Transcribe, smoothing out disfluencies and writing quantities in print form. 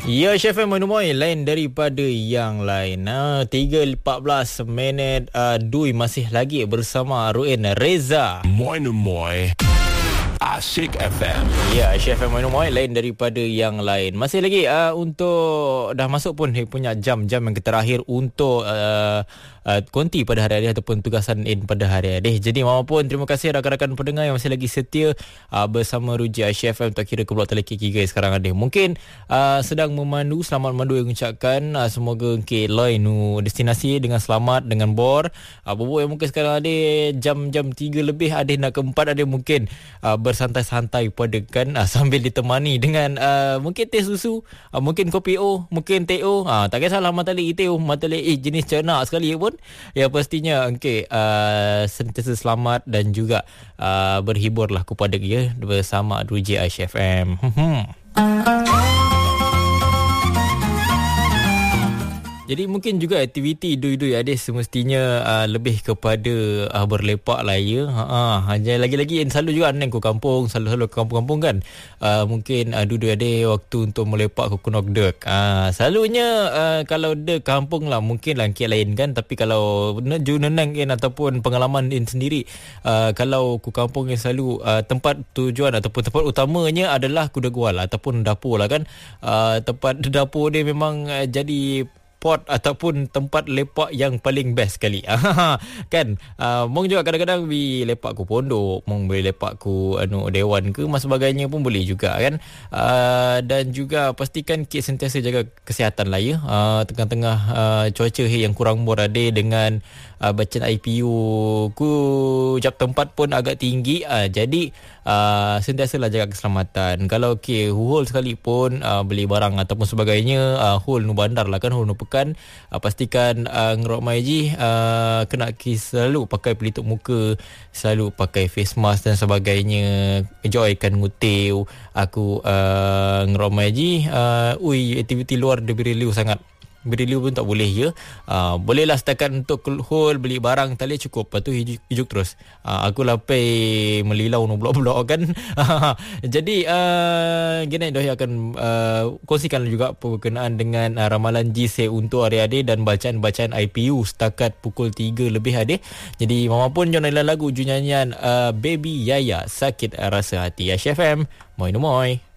Ya, Chef Monomoy lain daripada yang lain. 3:14 minit. Dui masih lagi bersama Ruin Reza. Monomoy. Asyik FM. Ya, Chef Monomoy lain daripada yang lain. Masih lagi untuk dah masuk pun punya jam-jam yang terakhir untuk konti pada hari-hari ataupun tugasan in pada hari-hari. Jadi maupun terima kasih rakan-rakan pendengar yang masih lagi setia bersama Ruja Chef FM. Tak kira ke Pulau Teleki guys sekarang ada. Mungkin sedang memandu, selamat memandu yang ucapkan. Semoga lain destinasi dengan selamat, dengan bor. Bobok yang mungkin sekarang ada jam-jam 3 lebih, ada nak ke 4, ada mungkin bersantai-santai pada kan sambil ditemani dengan mungkin teh susu, mungkin kopi O, mungkin teh O. Tak kisahlah matalik teh O, matalik jenis cernak sekali pun. Ya pastinya sentiasa selamat dan juga berhiburlah kepada dia bersama Ruja FM. Jadi mungkin juga aktiviti idui-idui ada semestinya lebih kepada berlepak lah ya. Hanya lagi-lagi selalu juga neng ke kampung, selalu ke kampung-kampung kan. Mungkin duduk ada waktu untuk melepak ke kunok dek. Selalunya kalau dek kampung lah mungkin lah lain kan, tapi kalau neneng ataupun pengalaman sendiri, kalau ke kampung yang selalu tempat tujuan ataupun tempat utamanya adalah kuda gual ataupun dapur lah kan. Tempat dapur dia memang jadi pot ataupun tempat lepak yang paling best sekali. Kan mong juga kadang-kadang bi lepak ku pondok, mong boleh lepak ku dewan ke mas sebagainya pun boleh juga kan. Dan juga pastikan kita sentiasa jaga kesihatan lah ya. Tengah-tengah cuaca yang kurang berada dengan bacaan IPU ku jap tempat pun agak tinggi. Jadi sentiasalah jaga keselamatan. Kalau hul sekalipun beli barang ataupun sebagainya, hul nu bandar lah kan, hul nu pekan, pastikan ngerok maiji kena selalu pakai pelitup muka, selalu pakai face mask dan sebagainya. Enjoykan ngutiu aku ngerok maiji aktiviti luar dia berilu sangat. Berilu pun tak boleh ya. Bolehlah setakat untuk hol beli barang tali cukup, lepas tu hijuk terus. Aku lapai melilau no blok-blok kan. Jadi gini dah akan kongsikan juga berkenaan dengan ramalan GC untuk hari-hari dan bacaan-bacaan IPU setakat pukul 3 lebih ada. Jadi mama pun jangan lagu nyanyian Baby Yaya Sakit Rasa Hati. Chef FM Moy.